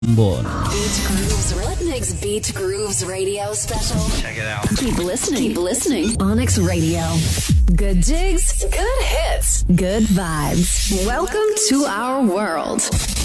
Ambon. Beat Grooves, Rhythmix Beat Grooves radio special. Check it out. Keep listening. Keep listening. Onyx Radio. Good jigs, good hits, good vibes. Welcome to our world.